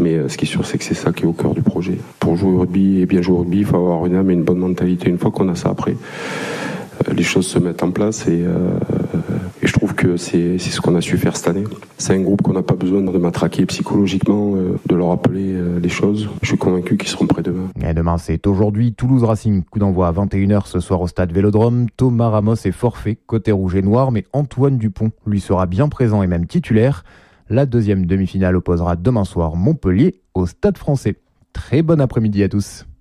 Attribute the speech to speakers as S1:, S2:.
S1: Mais ce qui est sûr, c'est que c'est ça qui est au cœur du projet. Pour jouer au rugby et bien jouer au rugby, il faut avoir une âme et une bonne mentalité. Une fois qu'on a ça après, les choses se mettent en place et je trouve que c'est ce qu'on a su faire cette année. C'est un groupe qu'on n'a pas besoin de matraquer psychologiquement, de leur rappeler les choses. Je suis convaincu qu'ils seront prêts demain.
S2: Et demain, c'est aujourd'hui Toulouse Racing. Coup d'envoi à 21h ce soir au stade Vélodrome. Thomas Ramos est forfait côté rouge et noir, mais Antoine Dupont lui sera bien présent et même titulaire. La deuxième demi-finale opposera demain soir Montpellier au Stade Français. Très bon après-midi à tous.